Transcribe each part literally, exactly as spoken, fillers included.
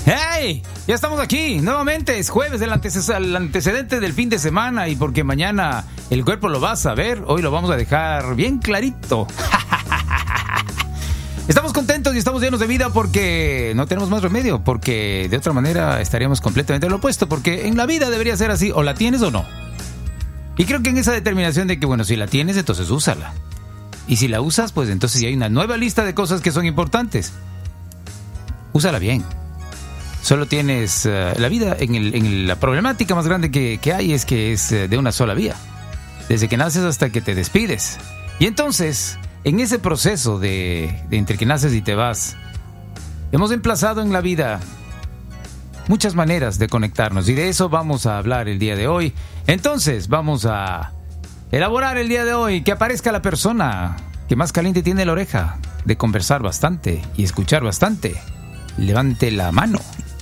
¡Hey! Ya estamos aquí, nuevamente, es jueves, el, antes- el antecedente del fin de semana, y porque mañana el cuerpo lo va a saber, hoy lo vamos a dejar bien clarito. Estamos contentos y estamos llenos de vida porque no tenemos más remedio, porque de otra manera estaríamos completamente lo opuesto, porque en la vida debería ser así, o la tienes o no. Y creo que en esa determinación de que, bueno, si la tienes, entonces úsala. Y si la usas, pues entonces ya hay una nueva lista de cosas que son importantes. Úsala bien. Solo tienes uh, la vida, en, el, en la problemática más grande que, que hay es que es uh, de una sola vía. Desde que naces hasta que te despides. Y entonces, en ese proceso de, de entre que naces y te vas, hemos emplazado en la vida muchas maneras de conectarnos. Y de eso vamos a hablar el día de hoy. Entonces, vamos a elaborar el día de hoy que aparezca la persona que más caliente tiene la oreja de conversar bastante y escuchar bastante. Levante la mano.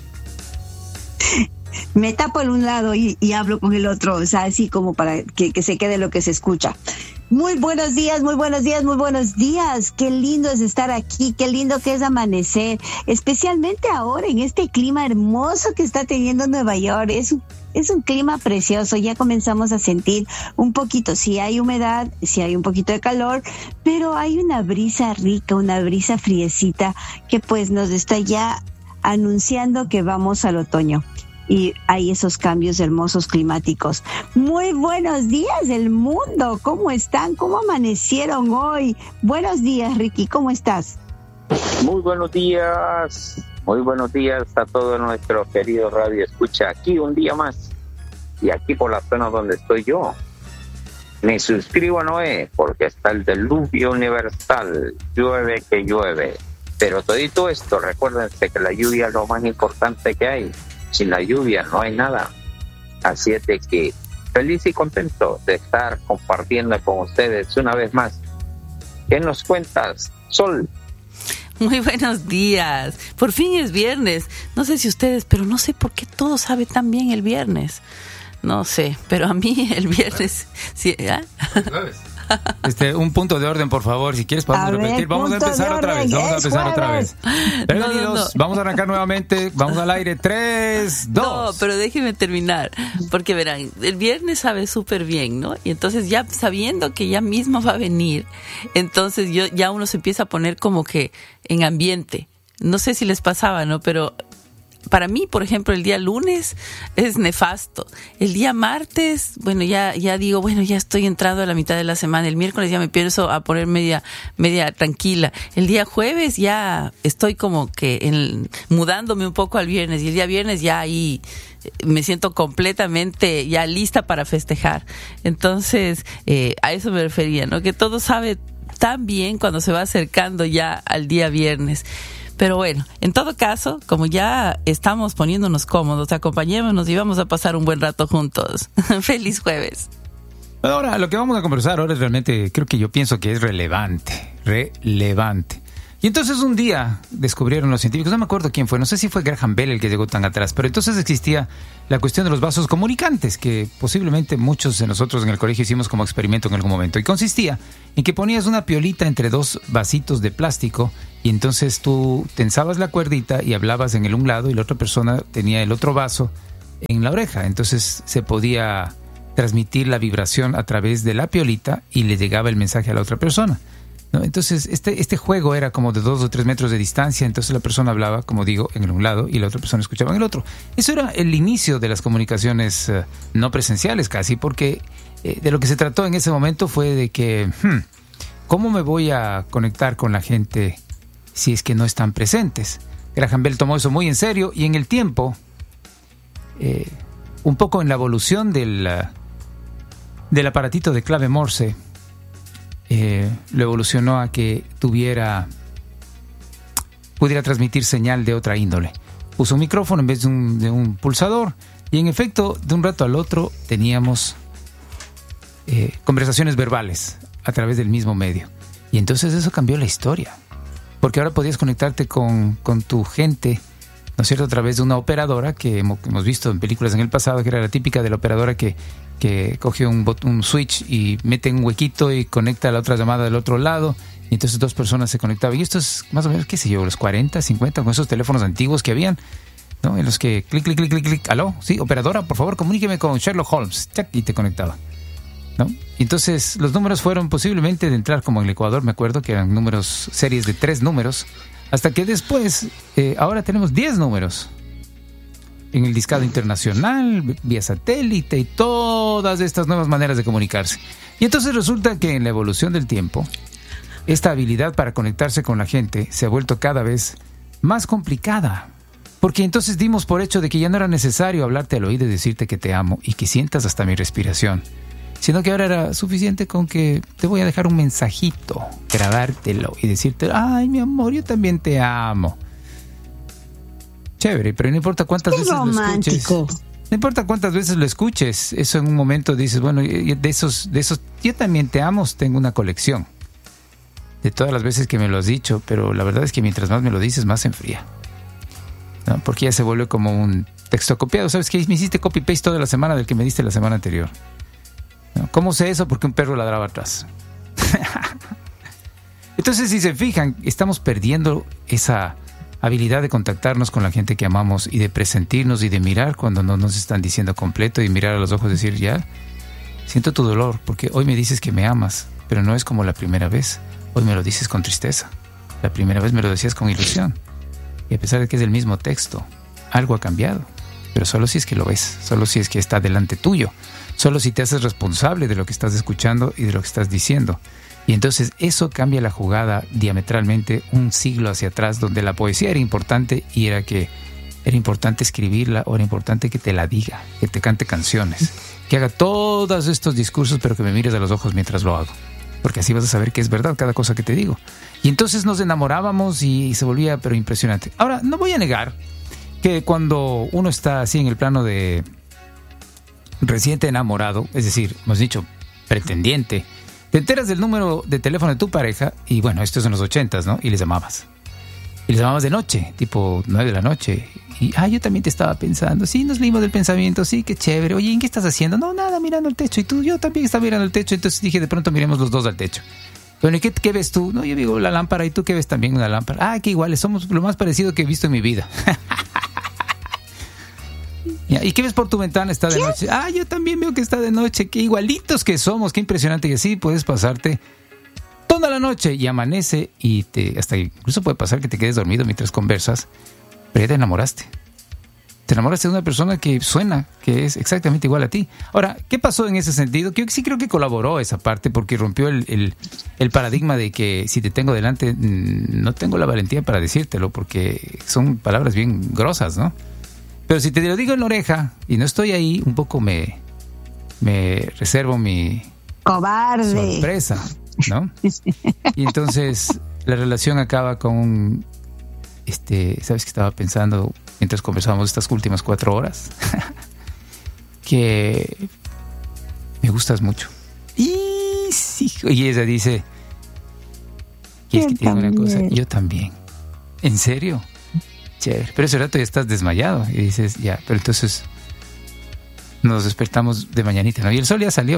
Me tapo en un lado y, y hablo con el otro, o sea, así como para que, que se quede lo que se escucha. Muy buenos días, muy buenos días, muy buenos días. Qué lindo es estar aquí, qué lindo que es amanecer, especialmente ahora en este clima hermoso que está teniendo Nueva York. Es un, es un clima precioso, ya comenzamos a sentir un poquito, sí hay humedad, sí hay un poquito de calor, pero hay una brisa rica, una brisa friecita que pues nos está ya anunciando que vamos al otoño. Y hay esos cambios hermosos climáticos. Muy buenos días, el mundo. ¿Cómo están? ¿Cómo amanecieron hoy? Buenos días, Ricky. ¿Cómo estás? Muy buenos días. Muy buenos días a todo nuestro querido radio escucha. Aquí un día más. Y aquí por la zona donde estoy yo. Me suscribo a Noé porque está el diluvio universal. Llueve que llueve. Pero todito esto, recuérdense que la lluvia es lo más importante que hay. Sin la lluvia no hay nada. Así es de que feliz y contento de estar compartiendo con ustedes una vez más. ¿Qué nos cuentas, Sol? Muy buenos días. Por fin es viernes. No sé si ustedes, pero no sé por qué todo sabe tan bien el viernes. No sé, pero a mí el viernes... ¿Sí? ¿Eh? Este, un punto de orden, por favor, si quieres podemos a repetir. Ver, vamos a empezar otra vez. Vamos a empezar otra vez. Bienvenidos. No, no, no. Vamos a arrancar nuevamente. Vamos al aire. Tres, dos. No, pero déjenme terminar. Porque verán, el viernes sabe súper bien, ¿no? Y entonces ya sabiendo que ya mismo va a venir, entonces yo, ya uno se empieza a poner como que en ambiente. No sé si les pasaba, ¿no? Pero para mí, por ejemplo, el día lunes es nefasto. El día martes, bueno, ya ya digo, bueno, ya estoy entrando a la mitad de la semana. El miércoles ya me empiezo a poner media media tranquila. El día jueves ya estoy como que en, mudándome un poco al viernes. Y el día viernes ya ahí me siento completamente ya lista para festejar. Entonces, eh, a eso me refería, ¿no? Que todo sabe tan bien cuando se va acercando ya al día viernes. Pero bueno, en todo caso, como ya estamos poniéndonos cómodos, acompañémonos y vamos a pasar un buen rato juntos. ¡Feliz jueves! Ahora, lo que vamos a conversar ahora es realmente, creo que yo pienso que es relevante, relevante. Y entonces un día descubrieron los científicos, no me acuerdo quién fue, no sé si fue Graham Bell el que llegó tan atrás, pero entonces existía la cuestión de los vasos comunicantes, que posiblemente muchos de nosotros en el colegio hicimos como experimento en algún momento, y consistía en que ponías una piolita entre dos vasitos de plástico, y entonces tú tensabas la cuerdita y hablabas en el un lado, y la otra persona tenía el otro vaso en la oreja, entonces se podía transmitir la vibración a través de la piolita y le llegaba el mensaje a la otra persona, ¿no? Entonces este, este juego era como de dos o tres metros de distancia, entonces la persona hablaba, como digo, en el un lado y la otra persona escuchaba en el otro. Eso era el inicio de las comunicaciones uh, no presenciales casi, porque eh, de lo que se trató en ese momento fue de que, hmm, ¿cómo me voy a conectar con la gente si es que no están presentes? Graham Bell tomó eso muy en serio y en el tiempo, eh, un poco en la evolución del, uh, del aparatito de clave Morse, Eh, lo evolucionó a que tuviera pudiera transmitir señal de otra índole. Puso un micrófono en vez de un, de un pulsador y en efecto de un rato al otro teníamos eh, conversaciones verbales a través del mismo medio, y entonces eso cambió la historia, porque ahora podías conectarte con, con tu gente, ¿no es cierto?, a través de una operadora que hemos, hemos visto en películas en el pasado, que era la típica de la operadora que que coge un, bot- un switch y mete un huequito y conecta la otra llamada del otro lado, y entonces dos personas se conectaban. Y esto es más o menos, qué sé yo, los cuarenta, cincuenta, con esos teléfonos antiguos que habían. ¿no? En los que clic, clic, clic, clic, clic, aló, sí, operadora, por favor, comuníqueme con Sherlock Holmes, chac, y te conectaba, ¿no? Entonces, los números fueron posiblemente de entrar como en el Ecuador, me acuerdo que eran números, series de tres números, hasta que después, eh, ahora tenemos diez números en el discado internacional, vía satélite y todas estas nuevas maneras de comunicarse. Y entonces resulta que en la evolución del tiempo, esta habilidad para conectarse con la gente se ha vuelto cada vez más complicada. Porque entonces dimos por hecho de que ya no era necesario hablarte al oído y decirte que te amo y que sientas hasta mi respiración, sino que ahora era suficiente con que te voy a dejar un mensajito, grabártelo y decirte, ay, mi amor, yo también te amo. Chévere, pero no importa cuántas Qué veces romántico. lo escuches. No importa cuántas veces lo escuches, eso en un momento dices, bueno, de esos, de esos, yo también te amo, tengo una colección de todas las veces que me lo has dicho, pero la verdad es que mientras más me lo dices, más se enfría, ¿no? Porque ya se vuelve como un texto copiado. ¿Sabes qué? Me hiciste copy-paste toda la semana del que me diste la semana anterior, ¿no? ¿Cómo sé eso? Porque un perro ladraba atrás. Entonces, si se fijan, estamos perdiendo esa habilidad de contactarnos con la gente que amamos y de presentirnos y de mirar cuando no nos están diciendo completo y mirar a los ojos y decir, ya, siento tu dolor porque hoy me dices que me amas, pero no es como la primera vez. Hoy me lo dices con tristeza. La primera vez me lo decías con ilusión. Y a pesar de que es el mismo texto, algo ha cambiado. Pero solo si es que lo ves, solo si es que está delante tuyo, solo si te haces responsable de lo que estás escuchando y de lo que estás diciendo. Y entonces eso cambia la jugada diametralmente un siglo hacia atrás, donde la poesía era importante y era que era importante escribirla o era importante que te la diga, que te cante canciones, que haga todos estos discursos, pero que me mires a los ojos mientras lo hago. Porque así vas a saber que es verdad cada cosa que te digo. Y entonces nos enamorábamos y se volvía pero impresionante. Ahora, no voy a negar que cuando uno está así en el plano de reciente enamorado, es decir, hemos dicho pretendiente, te enteras del número de teléfono de tu pareja y bueno, esto es en los ochentas, ¿no? Y les llamabas. Y les llamabas de noche, tipo nueve de la noche. Y, ah, yo también te estaba pensando. Sí, nos leímos del pensamiento. Sí, qué chévere. Oye, ¿en qué estás haciendo? No, nada, mirando el techo. Y tú, yo también estaba mirando el techo. Entonces dije, de pronto miremos los dos al techo. Bueno, ¿y qué, qué ves tú? No, yo digo la lámpara. ¿Y tú qué ves también? Una lámpara. Ah, qué iguales. Somos lo más parecido que he visto en mi vida. ¿Y qué ves por tu ventana? Está de noche. Ah, yo también veo que está de noche. Qué igualitos que somos. Qué impresionante. Y así puedes pasarte toda la noche y amanece y te hasta incluso puede pasar que te quedes dormido mientras conversas, pero ya te enamoraste. Te enamoraste de una persona que suena que es exactamente igual a ti. Ahora, ¿qué pasó en ese sentido? Que yo sí creo que colaboró esa parte porque rompió el, el, el paradigma de que si te tengo delante no tengo la valentía para decírtelo porque son palabras bien grosas, ¿no? Pero si te lo digo en la oreja y no estoy ahí, un poco me, me reservo mi cobarde sorpresa, ¿no? Y entonces la relación acaba con un, este, ¿sabes qué estaba pensando mientras conversábamos estas últimas cuatro horas? Que me gustas mucho. Y sí, y ella dice, y es que tiene una cosa, yo también. ¿En serio? Chévere. Pero ese rato ya estás desmayado y dices, ya, pero entonces nos despertamos de mañanita, ¿no? Y el sol ya salió,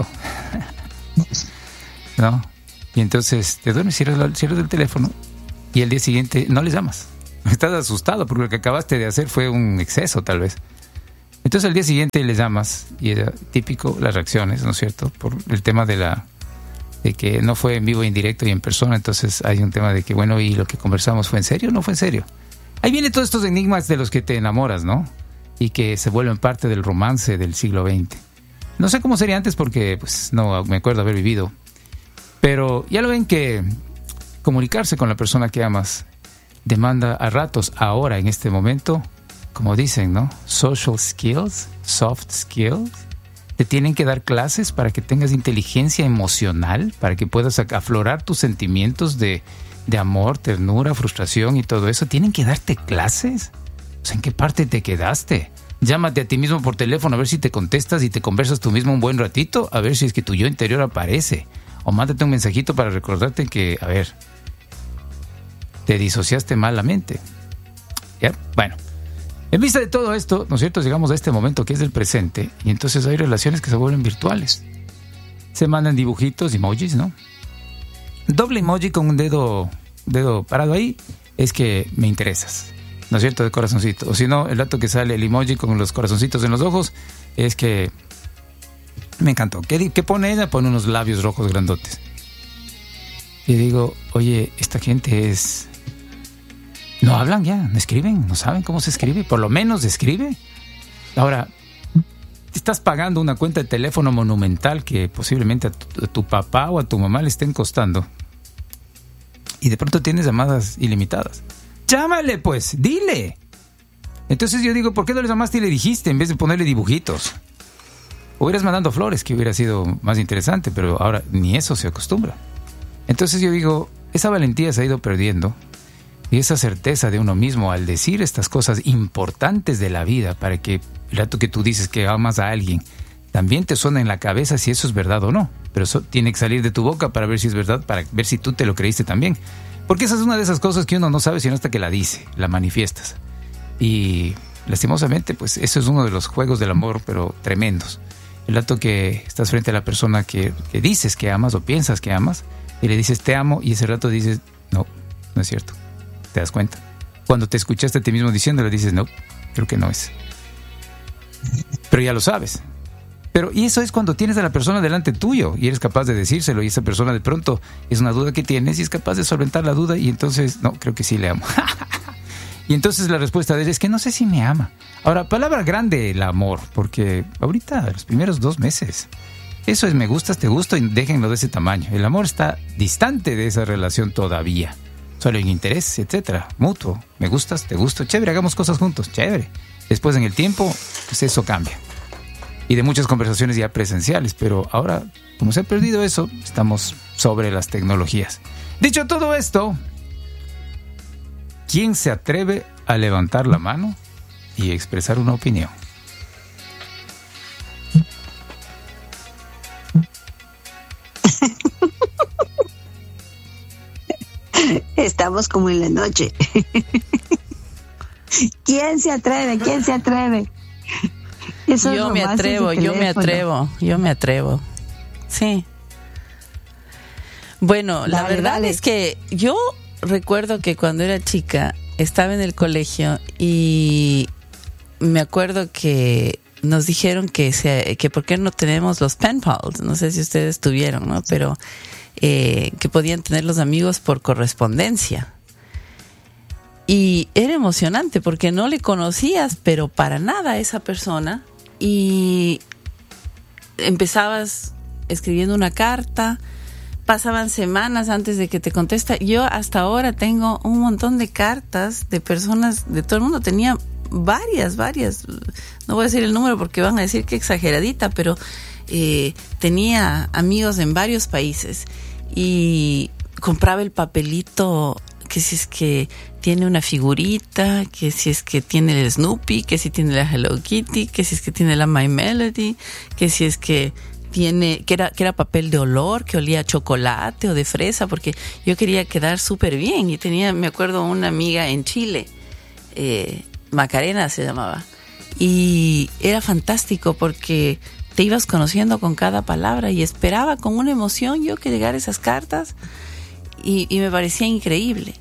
¿no? Y entonces te duermes, cierras, cierras el teléfono y al día siguiente no les llamas. Estás asustado porque lo que acabaste de hacer fue un exceso, tal vez. Entonces al día siguiente les llamas y era típico las reacciones, ¿no es cierto? Por el tema de la de que no fue en vivo, en directo y en persona. Entonces hay un tema de que, bueno, ¿y lo que conversamos fue en serio o no fue en serio? Ahí vienen todos estos enigmas de los que te enamoras, ¿no? Y que se vuelven parte del romance del siglo veinte. No sé cómo sería antes porque pues no me acuerdo haber vivido. Pero ya lo ven que comunicarse con la persona que amas demanda a ratos, ahora, en este momento, como dicen, ¿no? Social skills, soft skills. Te tienen que dar clases para que tengas inteligencia emocional, para que puedas aflorar tus sentimientos de, de amor, ternura, frustración y todo eso. ¿Tienen que darte clases? O sea, ¿en qué parte te quedaste? Llámate a ti mismo por teléfono a ver si te contestas y te conversas tú mismo un buen ratito, a ver si es que tu yo interior aparece. O mándate un mensajito para recordarte que, a ver, te disociaste malamente. ¿Ya? Bueno, en vista de todo esto, ¿no es cierto? Llegamos a este momento que es el presente y entonces hay relaciones que se vuelven virtuales. Se mandan dibujitos, emojis, ¿no? Doble emoji con un dedo, dedo parado ahí es que me interesas. ¿no es cierto?, de corazoncito. O si no, el rato que sale el emoji con los corazoncitos en los ojos, es que me encantó. ¿Qué, qué pone ella? Pone unos labios rojos grandotes. Y digo, oye, esta gente es... No hablan ya, no escriben, no saben cómo se escribe, por lo menos escribe. Ahora, estás pagando una cuenta de teléfono monumental que posiblemente a tu, a tu papá o a tu mamá le estén costando. Y de pronto tienes llamadas ilimitadas. Llámale pues, dile. Entonces yo digo, ¿por qué no le llamaste y le dijiste en vez de ponerle dibujitos? Hubieras mandando flores, que hubiera sido más interesante, pero ahora ni eso se acostumbra. Entonces yo digo, esa valentía se ha ido perdiendo y esa certeza de uno mismo al decir estas cosas importantes de la vida para que el rato que tú dices que amas a alguien también te suena en la cabeza si eso es verdad o no, pero eso tiene que salir de tu boca para ver si es verdad, para ver si tú te lo creíste también, porque esa es una de esas cosas que uno no sabe sino hasta que la dice, la manifiestas. Y lastimosamente pues eso es uno de los juegos del amor, pero tremendos. El rato que estás frente a la persona que, que dices que amas o piensas que amas y le dices te amo y ese rato dices no, no es cierto, te das cuenta. Cuando te escuchaste a ti mismo diciéndole dices no, creo que no es, pero ya lo sabes. Pero y eso es cuando tienes a la persona delante tuyo y eres capaz de decírselo y esa persona de pronto es una duda que tienes y es capaz de solventar la duda y entonces, no, creo que sí le amo. Y entonces la respuesta de él es que no sé si me ama. Ahora, palabra grande el amor, porque ahorita los primeros dos meses, eso es me gustas, te gusto y déjenlo de ese tamaño. El amor está distante de esa relación todavía. Solo en interés, etcétera, mutuo. Me gustas, te gusto, chévere, hagamos cosas juntos, chévere. Después en el tiempo, pues eso cambia. Y de muchas conversaciones ya presenciales, pero ahora, como se ha perdido eso, estamos sobre las tecnologías. Dicho todo esto, ¿quién se atreve a levantar la mano y expresar una opinión? Estamos como en la noche. ¿Quién se atreve? ¿Quién se atreve? Eso yo me atrevo, yo me atrevo, yo me atrevo. Sí. Bueno, dale, la verdad dale. Es que yo recuerdo que cuando era chica estaba en el colegio y me acuerdo que nos dijeron que se, que por qué no tenemos los pen pals, no sé si ustedes tuvieron, ¿no? Pero eh, que podían tener los amigos por correspondencia. Y era emocionante porque no le conocías, pero para nada a esa persona. Y empezabas escribiendo una carta, pasaban semanas antes de que te contesta. Yo hasta ahora tengo un montón de cartas de personas, de todo el mundo. Tenía varias, varias. No voy a decir el número porque van a decir que exageradita, pero eh, tenía amigos en varios países y compraba el papelito, que si es que tiene una figurita, que si es que tiene el Snoopy, que si tiene la Hello Kitty, que si es que tiene la My Melody, que si es que tiene, que era, que era papel de olor, que olía a chocolate o de fresa, porque yo quería quedar súper bien. Y tenía, me acuerdo, una amiga en Chile, eh, Macarena se llamaba, y era fantástico porque te ibas conociendo con cada palabra y esperaba con una emoción yo que llegara esas cartas y, y me parecía increíble.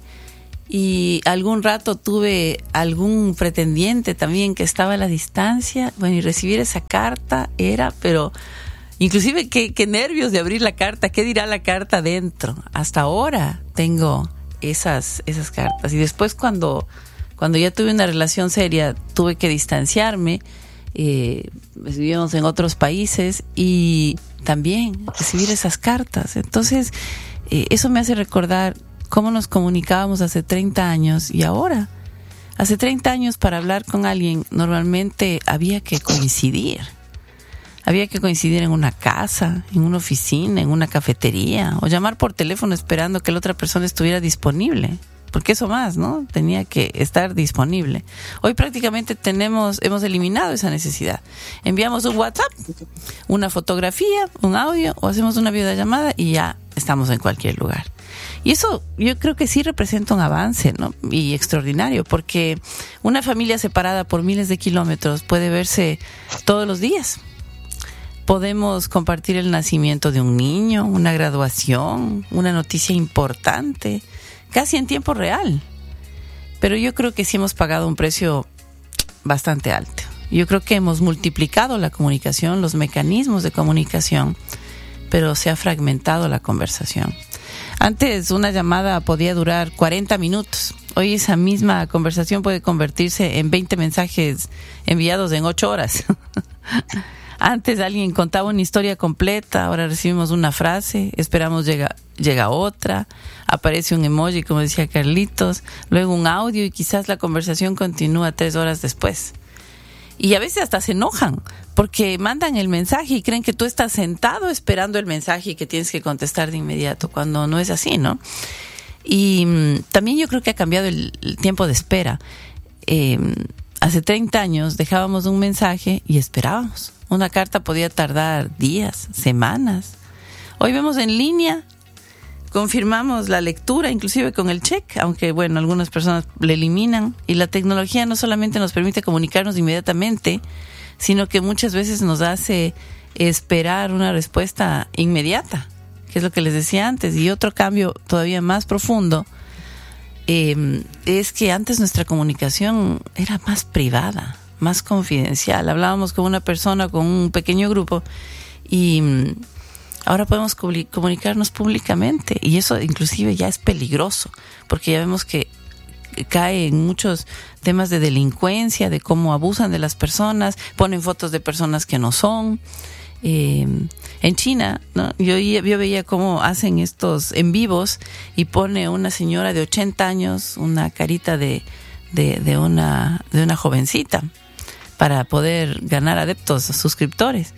Y algún rato tuve algún pretendiente también que estaba a la distancia. Bueno, y recibir esa carta era, pero inclusive qué, qué nervios de abrir la carta, qué dirá la carta dentro. Hasta ahora tengo esas, esas cartas. Y después cuando, cuando ya tuve una relación seria, tuve que distanciarme. Eh, vivimos en otros países y también recibir esas cartas. Entonces, eh, eso me hace recordar cómo nos comunicábamos hace treinta años y ahora. Hace treinta años para hablar con alguien normalmente había que coincidir. Había que coincidir en una casa, en una oficina, en una cafetería o llamar por teléfono esperando que la otra persona estuviera disponible. Porque eso más, ¿no? Tenía que estar disponible. Hoy prácticamente tenemos, hemos eliminado esa necesidad. Enviamos un WhatsApp, una fotografía, un audio o hacemos una videollamada y ya estamos en cualquier lugar. Y eso yo creo que sí representa un avance, ¿no? Y extraordinario, porque una familia separada por miles de kilómetros puede verse todos los días. Podemos compartir el nacimiento de un niño, una graduación, una noticia importante, casi en tiempo real. pero yo creo que sí hemos pagado un precio bastante alto. Yo creo que hemos multiplicado la comunicación, los mecanismos de comunicación, pero se ha fragmentado la conversación. Antes una llamada podía durar cuarenta minutos. Hoy esa misma conversación puede convertirse en veinte mensajes enviados en ocho horas. Antes alguien contaba una historia completa, ahora recibimos una frase, esperamos llega, llega otra, aparece un emoji, como decía Carlitos, luego un audio y quizás la conversación continúa tres horas después. Y a veces hasta se enojan porque mandan el mensaje y creen que tú estás sentado esperando el mensaje y que tienes que contestar de inmediato, cuando no es así, ¿no? Y mmm, también yo creo que ha cambiado el, el tiempo de espera. Eh, hace treinta años dejábamos un mensaje y esperábamos. Una carta podía tardar días, semanas. Hoy vemos en línea, confirmamos la lectura, inclusive con el check, aunque bueno, algunas personas le eliminan. Y la tecnología no solamente nos permite comunicarnos inmediatamente, sino que muchas veces nos hace esperar una respuesta inmediata, que es lo que les decía antes. Y otro cambio todavía más profundo eh, es que antes nuestra comunicación era más privada, más confidencial. Hablábamos con una persona, con un pequeño grupo, y ahora podemos comunicarnos públicamente, y eso inclusive ya es peligroso, porque ya vemos que cae en muchos temas de delincuencia, de cómo abusan de las personas, ponen fotos de personas que no son. Eh, en China, ¿no? yo, yo veía cómo hacen estos en vivos y pone una señora de ochenta años una carita de, de, de, una, de una jovencita para poder ganar adeptos, suscriptores.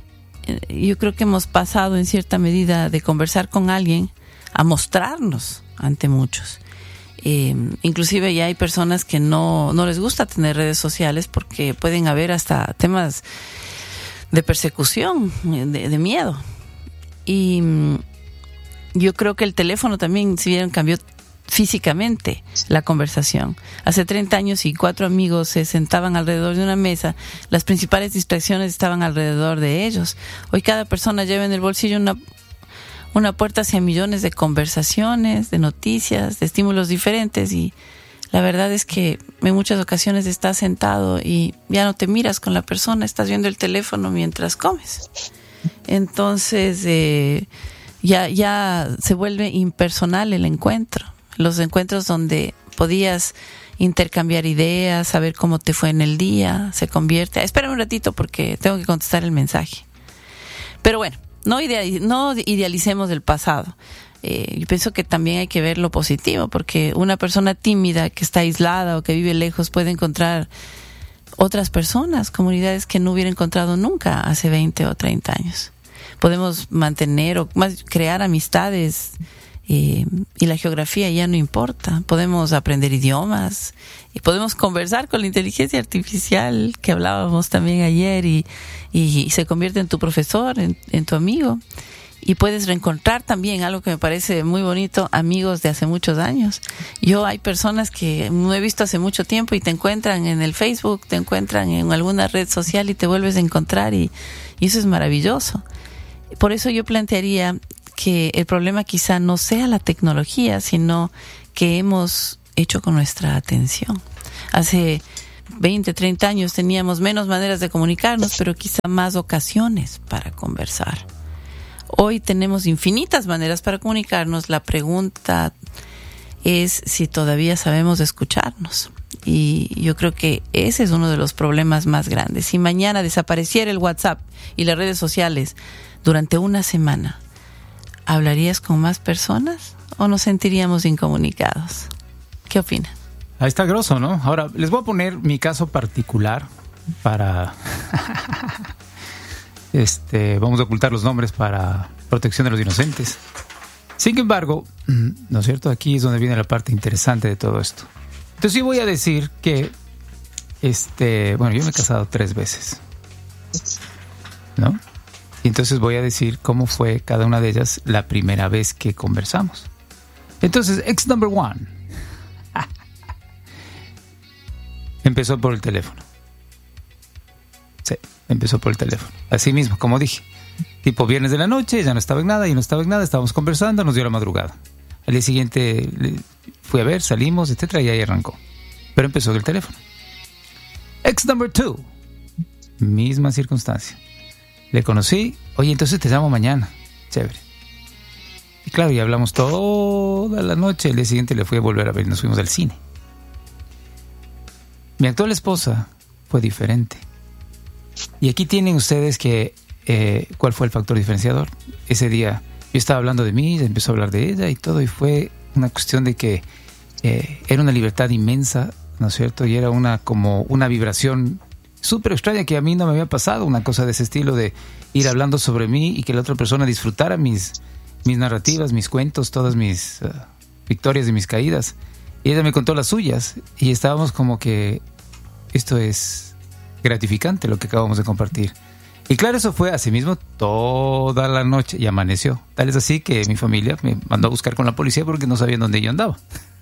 Yo creo que hemos pasado en cierta medida de conversar con alguien a mostrarnos ante muchos. Eh, inclusive ya hay personas que no, no les gusta tener redes sociales porque pueden haber hasta temas de persecución, de, de miedo. Y yo creo que el teléfono también, si bien cambió físicamente la conversación. Hace treinta años, y cuatro amigos se sentaban alrededor de una mesa, las principales distracciones estaban alrededor de ellos. Hoy cada persona lleva en el bolsillo una, una puerta hacia millones de conversaciones, de noticias, de estímulos diferentes, y la verdad es que en muchas ocasiones estás sentado y ya no te miras con la persona, estás viendo el teléfono mientras comes. Entonces eh, ya, ya se vuelve impersonal el encuentro. Los encuentros donde podías intercambiar ideas, saber cómo te fue en el día, se convierte... Espera un ratito porque tengo que contestar el mensaje. Pero bueno, no, idealiz- no idealicemos el pasado. Eh, yo pienso que también hay que ver lo positivo, porque una persona tímida que está aislada o que vive lejos puede encontrar otras personas, comunidades que no hubiera encontrado nunca hace veinte o treinta años. Podemos mantener o más crear amistades... Eh, y la geografía ya no importa. Podemos aprender idiomas y podemos conversar con la inteligencia artificial que hablábamos también ayer, y, y, y se convierte en tu profesor, en, en tu amigo, y puedes reencontrar también algo que me parece muy bonito, amigos de hace muchos años. Yo hay personas que no he visto hace mucho tiempo y te encuentran en el Facebook, te encuentran en alguna red social y te vuelves a encontrar, y, y eso es maravilloso. Por eso yo plantearía que el problema quizá no sea la tecnología, sino que hemos hecho con nuestra atención. Hace veinte, treinta años teníamos menos maneras de comunicarnos, pero quizá más ocasiones para conversar. Hoy tenemos infinitas maneras para comunicarnos. La pregunta es si todavía sabemos escucharnos. Y yo creo que ese es uno de los problemas más grandes. Si mañana desapareciera el WhatsApp y las redes sociales durante una semana, ¿hablarías con más personas o nos sentiríamos incomunicados? ¿Qué opinan? Ahí está grosso, ¿no? Ahora, les voy a poner mi caso particular para... este, vamos a ocultar los nombres para protección de los inocentes. Sin embargo, ¿no es cierto? Aquí es donde viene la parte interesante de todo esto. Entonces sí voy a decir que, este, bueno, yo me he casado tres veces, ¿no? Y entonces voy a decir cómo fue cada una de ellas la primera vez que conversamos. Entonces, ex number one empezó por el teléfono. Sí, empezó por el teléfono. Así mismo, como dije. Tipo viernes de la noche, ya no estaba en nada, y no estaba en nada, estábamos conversando, nos dio la madrugada. Al día siguiente fui a ver, salimos, etcétera, y ahí arrancó. Pero empezó el teléfono. Ex number two. Misma circunstancia. Le conocí. Oye, entonces te llamo mañana. Chévere. Y claro, y hablamos toda la noche. El día siguiente le fui a volver a ver y nos fuimos al cine. Mi actual esposa fue diferente. Y aquí tienen ustedes que eh, cuál fue el factor diferenciador. Ese día yo estaba hablando de mí, empezó a hablar de ella y todo, y fue una cuestión de que eh, era una libertad inmensa, ¿no es cierto? Y era una como una vibración súper extraña que a mí no me había pasado, una cosa de ese estilo, de ir hablando sobre mí y que la otra persona disfrutara mis, mis narrativas, mis cuentos, todas mis uh, victorias y mis caídas. Y ella me contó las suyas y estábamos como que esto es gratificante lo que acabamos de compartir. Y claro, eso fue así mismo toda la noche y amaneció. Tal es así que mi familia me mandó a buscar con la policía porque no sabían dónde yo andaba.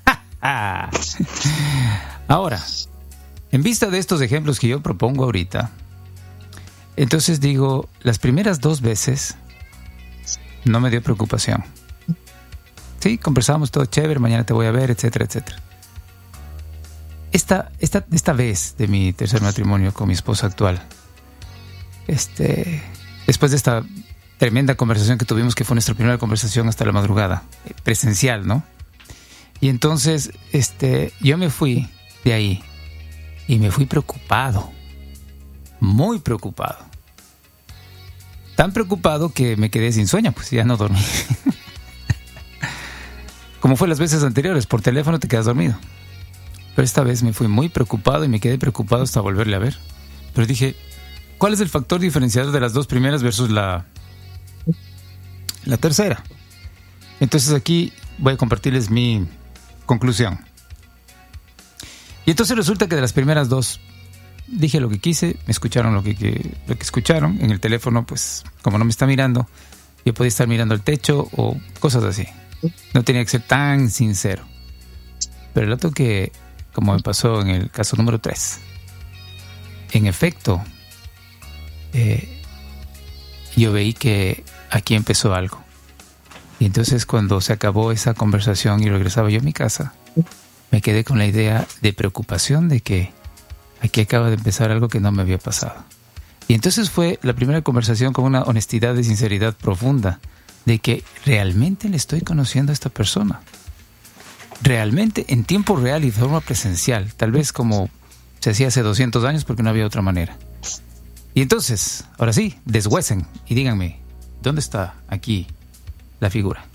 Ahora, en vista de estos ejemplos que yo propongo ahorita, entonces digo, las primeras dos veces no me dio preocupación. Sí, conversamos todo chévere, mañana te voy a ver, etcétera, etcétera. Esta, esta, esta vez de mi tercer matrimonio con mi esposa actual, este, después de esta tremenda conversación que tuvimos, que fue nuestra primera conversación hasta la madrugada, presencial, ¿no? Y entonces, este, yo me fui de ahí y me fui preocupado, muy preocupado. Tan preocupado que me quedé sin sueño, pues ya no dormí. Como fue las veces anteriores, por teléfono te quedas dormido. Pero esta vez me fui muy preocupado y me quedé preocupado hasta volverle a ver. Pero dije, ¿cuál es el factor diferenciador de las dos primeras versus la, la tercera? Entonces aquí voy a compartirles mi conclusión. Y entonces resulta que de las primeras dos dije lo que quise, me escucharon lo que, que, lo que escucharon. En el teléfono, pues, como no me está mirando, yo podía estar mirando el techo o cosas así. No tenía que ser tan sincero. Pero el otro que, como me pasó en el caso número tres, en efecto, eh, yo veí que aquí empezó algo. Y entonces cuando se acabó esa conversación y regresaba yo a mi casa, me quedé con la idea de preocupación de que aquí acaba de empezar algo que no me había pasado. Y entonces fue la primera conversación con una honestidad y sinceridad profunda de que realmente le estoy conociendo a esta persona. Realmente, en tiempo real y de forma presencial. Tal vez como se hacía hace doscientos años porque no había otra manera. Y entonces, ahora sí, deshuesen y díganme, ¿dónde está aquí la figura?